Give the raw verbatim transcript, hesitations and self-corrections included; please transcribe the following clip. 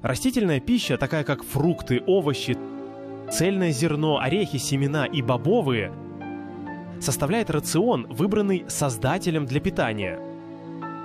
Растительная пища, такая как фрукты, овощи, цельное зерно, орехи, семена и бобовые, составляет рацион, выбранный Создателем для питания.